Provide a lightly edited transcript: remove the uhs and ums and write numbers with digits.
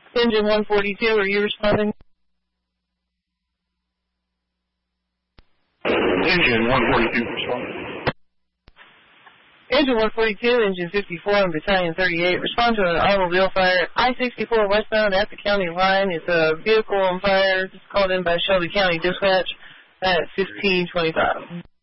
Engine 142, are you responding? Engine 142 responding. Engine 142, Engine 54, and Battalion 38. Respond to an automobile fire at I-64 westbound at the county line. It's a vehicle on fire. It's called in by Shelby County Dispatch at 1525.